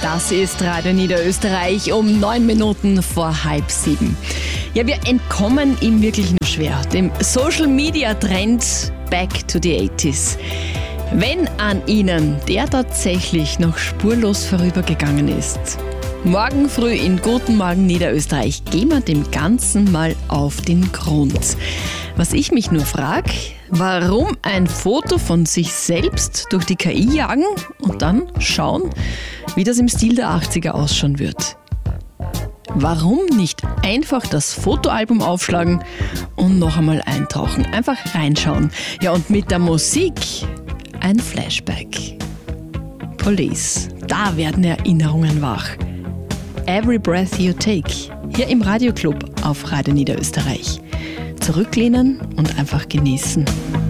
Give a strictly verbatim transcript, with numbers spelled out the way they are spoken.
Das ist Radio Niederösterreich um neun Minuten vor halb sieben. Ja, wir entkommen ihm wirklich nur schwer, dem Social-Media-Trend Back to the achtziger. Wenn an Ihnen der tatsächlich noch spurlos vorübergegangen ist. Morgen früh in Guten Morgen Niederösterreich gehen wir dem Ganzen mal auf den Grund. Was ich mich nur frage, warum ein Foto von sich selbst durch die K I jagen und dann schauen, wie das im Stil der achtziger ausschauen wird. Warum nicht einfach das Fotoalbum aufschlagen und noch einmal eintauchen? Einfach reinschauen. Ja, und mit der Musik ein Flashback. Police, da werden Erinnerungen wach. Every Breath You Take, hier im Radioclub auf Radio Niederösterreich. Zurücklehnen und einfach genießen.